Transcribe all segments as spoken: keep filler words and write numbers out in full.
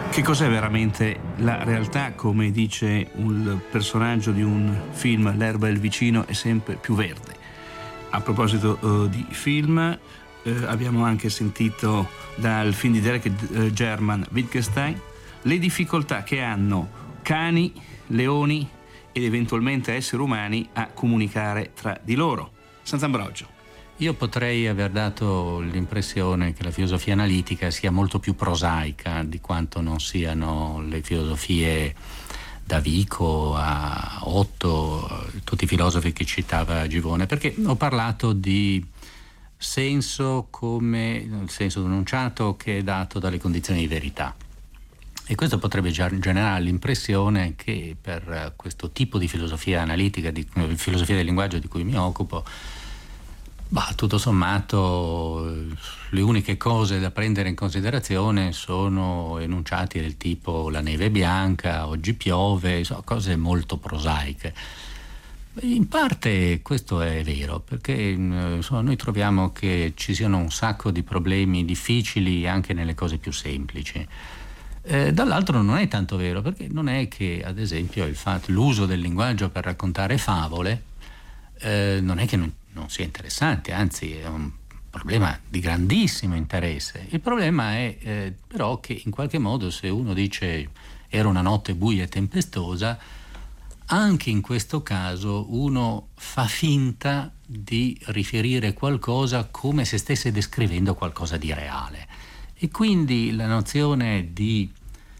Che cos'è veramente la realtà? Come dice un personaggio di un film, l'erba del vicino è sempre più verde. A proposito uh, di film, uh, abbiamo anche sentito dal film di Derek uh, German, Wittgenstein, le difficoltà che hanno cani, leoni ed eventualmente esseri umani a comunicare tra di loro. Sant'Ambrogio. Io potrei aver dato l'impressione che la filosofia analitica sia molto più prosaica di quanto non siano le filosofie da Vico a Otto, tutti i filosofi che citava Givone, perché ho parlato di senso come il senso denunciato che è dato dalle condizioni di verità. E questo potrebbe generare l'impressione che per questo tipo di filosofia analitica, di filosofia del linguaggio di cui mi occupo, bah, tutto sommato le uniche cose da prendere in considerazione sono enunciati del tipo la neve è bianca, oggi piove, so, cose molto prosaiche. In parte questo è vero, perché insomma, noi troviamo che ci siano un sacco di problemi difficili anche nelle cose più semplici. Eh, dall'altro non è tanto vero, perché non è che ad esempio il fatto, l'uso del linguaggio per raccontare favole eh, non è che non non sia interessante, anzi è un problema di grandissimo interesse. Il problema è eh, però che in qualche modo, se uno dice era una notte buia e tempestosa, anche in questo caso uno fa finta di riferire qualcosa come se stesse descrivendo qualcosa di reale, e quindi la nozione di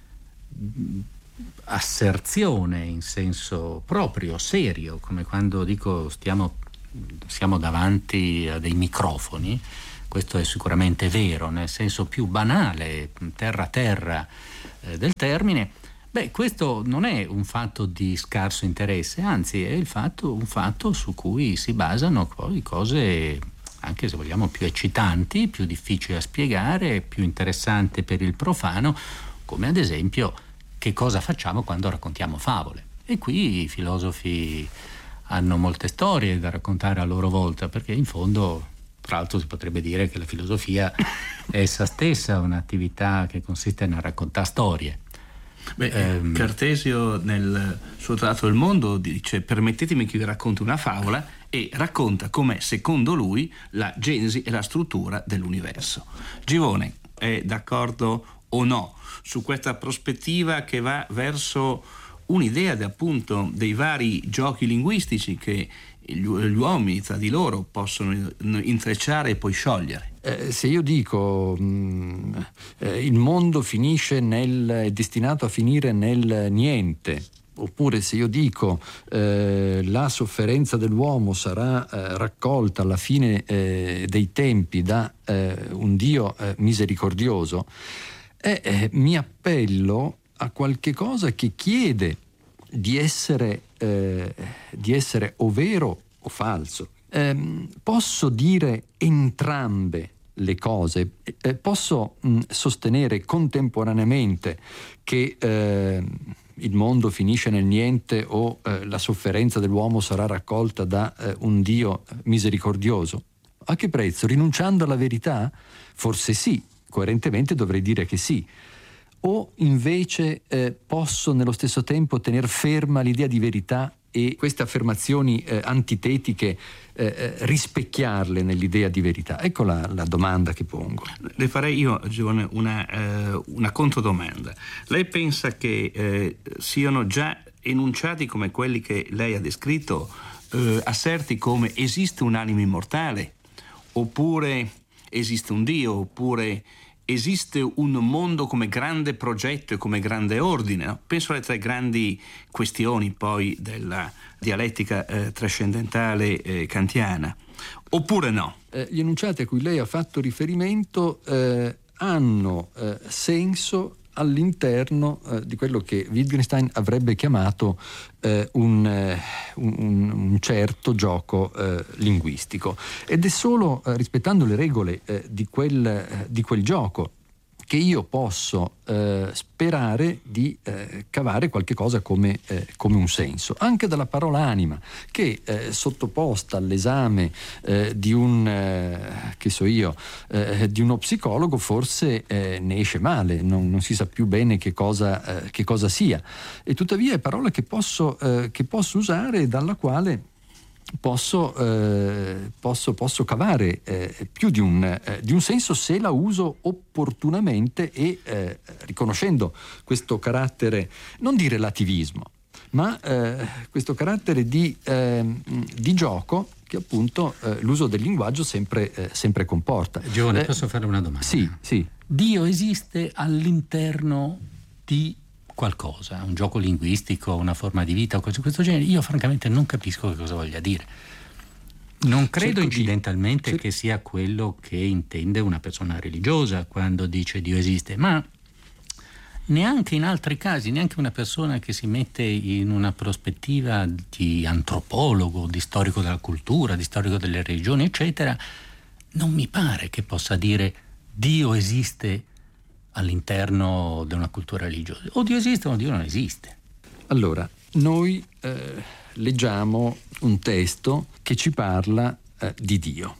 asserzione in senso proprio, serio, come quando dico stiamo siamo davanti a dei microfoni, questo è sicuramente vero nel senso più banale, terra terra eh, del termine. Beh, questo non è un fatto di scarso interesse, anzi è il fatto, un fatto su cui si basano poi cose anche, se vogliamo, più eccitanti, più difficili da spiegare, più interessanti per il profano, come ad esempio che cosa facciamo quando raccontiamo favole. E qui i filosofi hanno molte storie da raccontare a loro volta, perché in fondo, tra l'altro, si potrebbe dire che la filosofia è essa stessa un'attività che consiste nel raccontare storie. Beh, ehm, Cartesio nel suo Trattato del Mondo dice: permettetemi che vi racconti una favola, e racconta com'è secondo lui la genesi e la struttura dell'universo. Givone è d'accordo o no su questa prospettiva che va verso un'idea de, appunto dei vari giochi linguistici che gli, gli uomini tra di loro possono intrecciare e poi sciogliere? Eh, se io dico mh, eh, il mondo finisce nel, è destinato a finire nel niente, oppure se io dico eh, la sofferenza dell'uomo sarà eh, raccolta alla fine eh, dei tempi da eh, un Dio eh, misericordioso, eh, eh, mi appello a qualche cosa che chiede di essere, eh, di essere o vero o falso. Eh, posso dire entrambe le cose, eh, posso mh, sostenere contemporaneamente che eh, il mondo finisce nel niente o eh, la sofferenza dell'uomo sarà raccolta da eh, un Dio misericordioso. A che prezzo? Rinunciando alla verità? Forse sì, coerentemente dovrei dire che sì. O invece eh, posso nello stesso tempo tener ferma l'idea di verità e queste affermazioni eh, antitetiche eh, eh, rispecchiarle nell'idea di verità? Ecco la, la domanda che pongo. Le farei io, Giovane, una, eh, una controdomanda. Lei pensa che eh, siano già enunciati come quelli che lei ha descritto, eh, asserti come esiste un'anima immortale, oppure esiste un Dio, oppure esiste un mondo come grande progetto e come grande ordine, no? Penso alle tre grandi questioni poi della dialettica eh, trascendentale eh, kantiana. Oppure no? Eh, gli enunciati a cui lei ha fatto riferimento eh, hanno eh, senso all'interno eh, di quello che Wittgenstein avrebbe chiamato eh, un, eh, un, un certo gioco eh, linguistico, ed è solo eh, rispettando le regole eh, di, quel, eh, di quel gioco che io posso eh, sperare di eh, cavare qualche cosa come, eh, come un senso, anche dalla parola anima, che eh, sottoposta all'esame eh, di un eh, che so io eh, di uno psicologo forse eh, ne esce male, non, non si sa più bene che cosa, eh, che cosa sia, e tuttavia è parola che posso, eh, che posso usare e dalla quale Posso, eh, posso, posso cavare eh, più di un, eh, di un senso se la uso opportunamente e eh, riconoscendo questo carattere non di relativismo, ma eh, questo carattere di, eh, di gioco che appunto eh, l'uso del linguaggio sempre, eh, sempre comporta. Giovane, eh, posso fare una domanda? Sì, sì. Dio esiste all'interno di qualcosa, un gioco linguistico, una forma di vita o cose di questo genere? Io francamente non capisco che cosa voglia dire. Non credo Cerco incidentalmente di... che sia quello che intende una persona religiosa quando dice Dio esiste, ma neanche in altri casi, neanche una persona che si mette in una prospettiva di antropologo, di storico della cultura, di storico delle religioni, eccetera, non mi pare che possa dire Dio esiste all'interno di una cultura religiosa. O Dio esiste o Dio non esiste. Allora, noi eh, leggiamo un testo che ci parla eh, di Dio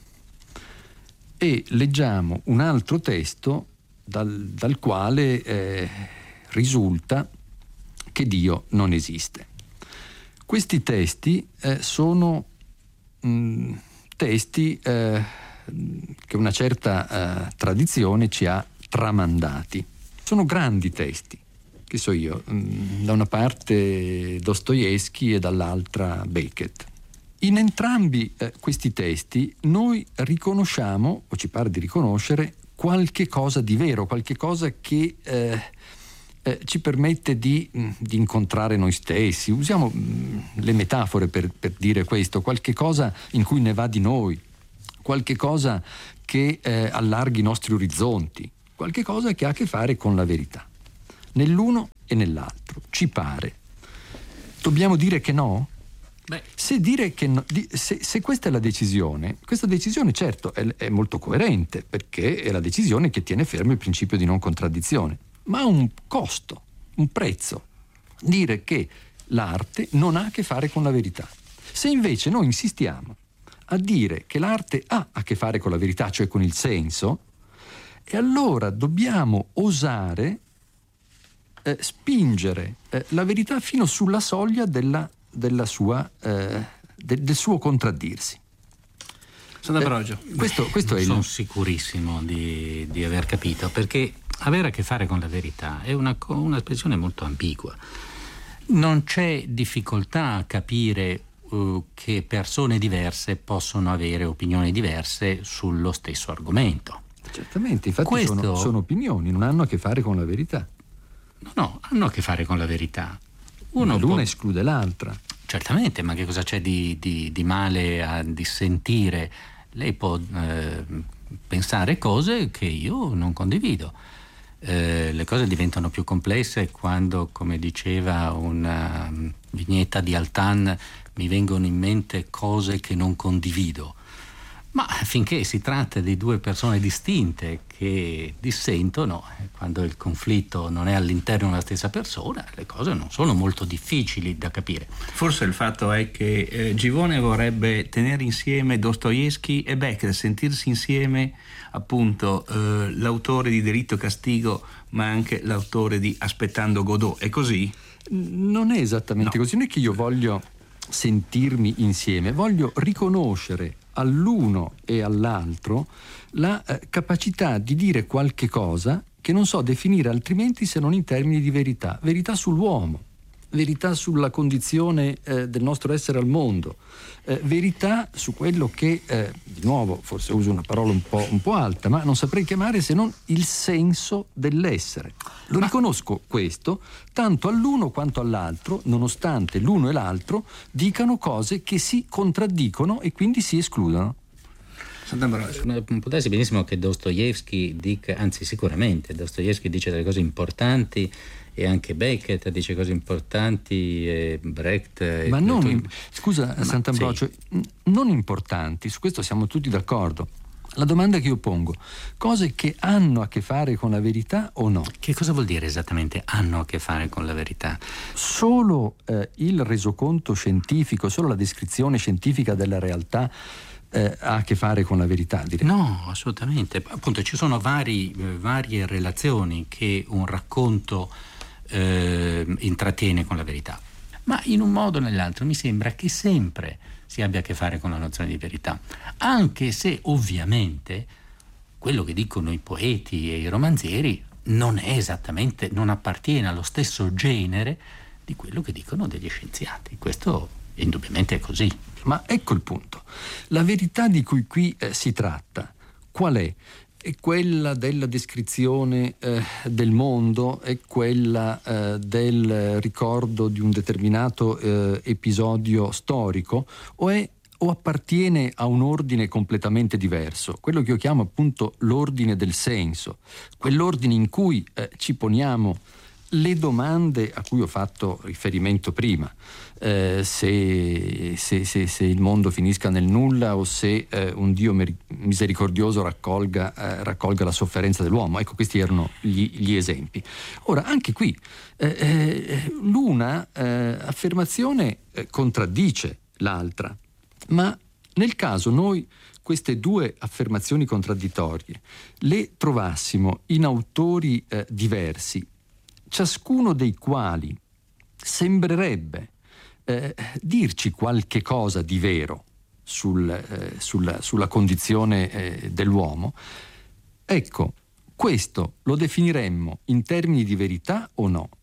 e leggiamo un altro testo dal, dal quale eh, risulta che Dio non esiste. Questi testi eh, sono mh, testi eh, che una certa eh, tradizione ci ha tramandati. Sono grandi testi, che so io, da una parte Dostoevskij e dall'altra Beckett. In entrambi eh, questi testi noi riconosciamo, o ci pare di riconoscere, qualche cosa di vero, qualche cosa che eh, eh, ci permette di, di incontrare noi stessi. Usiamo mh, le metafore per, per dire questo, qualche cosa in cui ne va di noi, qualche cosa che eh, allarghi i nostri orizzonti, qualche cosa che ha a che fare con la verità, nell'uno e nell'altro, ci pare. Dobbiamo dire che no? Beh. Se dire che no, se, se questa è la decisione, questa decisione certo è, è molto coerente, perché è la decisione che tiene fermo il principio di non contraddizione, ma ha un costo, un prezzo, dire che l'arte non ha a che fare con la verità. Se invece noi insistiamo a dire che l'arte ha a che fare con la verità, cioè con il senso, e allora dobbiamo osare eh, spingere eh, la verità fino sulla soglia della, della sua, eh, de, del suo contraddirsi. Eh, questo, questo non è sono il... sicurissimo di, di aver capito, perché avere a che fare con la verità è una, un'espressione molto ambigua. Non c'è difficoltà a capire uh, che persone diverse possono avere opinioni diverse sullo stesso argomento. Certamente, infatti Questo... sono, sono opinioni, non hanno a che fare con la verità. No, no, hanno a che fare con la verità. Uno ma l'una può... esclude l'altra. Certamente, ma che cosa c'è di, di, di male a dissentire? Lei può eh, pensare cose che io non condivido. Eh, le cose diventano più complesse quando, come diceva una vignetta di Altan, mi vengono in mente cose che non condivido. Ma finché si tratta di due persone distinte che dissentono, quando il conflitto non è all'interno della stessa persona, le cose non sono molto difficili da capire. Forse il fatto è che eh, Givone vorrebbe tenere insieme Dostoevskij e Beckett, sentirsi insieme appunto eh, l'autore di Delitto e Castigo, ma anche l'autore di Aspettando Godot. È così? Non è esattamente no. così, non è che io voglio sentirmi insieme, voglio riconoscere all'uno e all'altro la eh, capacità di dire qualche cosa che non so definire altrimenti se non in termini di verità, verità sull'uomo, verità sulla condizione eh, del nostro essere al mondo, eh, verità su quello che, eh, di nuovo, forse uso una parola un po', un po' alta, ma non saprei chiamare se non il senso dell'essere. Lo riconosco questo tanto all'uno quanto all'altro, nonostante l'uno e l'altro dicano cose che si contraddicono e quindi si escludono. Può darsi benissimo che Dostoevskij dica, anzi sicuramente Dostoevskij dice delle cose importanti e anche Beckett dice cose importanti e Brecht e ma non tutto. scusa ma, Sant'Ambrogio sì. non importanti, su questo siamo tutti d'accordo, La domanda che io pongo: cose che hanno a che fare con la verità o no? Che cosa vuol dire esattamente hanno a che fare con la verità? Solo eh, il resoconto scientifico, solo la descrizione scientifica della realtà eh, ha a che fare con la verità, direi. No, assolutamente. Appunto, ci sono vari, eh, varie relazioni che un racconto eh, intrattiene con la verità, ma in un modo o nell'altro mi sembra che sempre si abbia a che fare con la nozione di verità, anche se ovviamente quello che dicono i poeti e i romanzieri non è esattamente, non appartiene allo stesso genere di quello che dicono degli scienziati. Questo indubbiamente è così. Ma ecco il punto. La verità di cui qui eh, si tratta, qual è? È quella della descrizione eh, del mondo, è quella eh, del ricordo di un determinato eh, episodio storico, o è o appartiene a un ordine completamente diverso, quello che io chiamo appunto l'ordine del senso, quell'ordine in cui eh, ci poniamo le domande a cui ho fatto riferimento prima, eh, se, se, se, se il mondo finisca nel nulla o se eh, un Dio meri- misericordioso raccolga, eh, raccolga la sofferenza dell'uomo. Ecco, questi erano gli, gli esempi. Ora, anche qui, eh, eh, l'una eh, affermazione eh, contraddice l'altra, ma nel caso noi queste due affermazioni contraddittorie le trovassimo in autori eh, diversi, ciascuno dei quali sembrerebbe eh, dirci qualche cosa di vero sul, eh, sulla, sulla condizione eh, dell'uomo, ecco, questo lo definiremmo in termini di verità o no?